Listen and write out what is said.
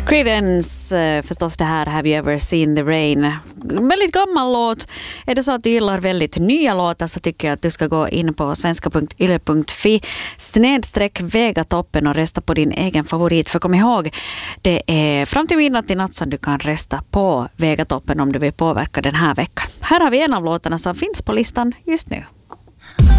Creedence, förstås det här Have You Ever Seen the Rain. Väldigt gammal låt. Är det så att du gillar väldigt nya låtar så tycker jag att du ska gå in på svenska.yle.fi/Vegatoppen och rösta på din egen favorit. För kom ihåg, det är fram till midnatt i natt som du kan rösta på Vegatoppen om du vill påverka den här veckan. Här har vi en av låtarna som finns på listan just nu.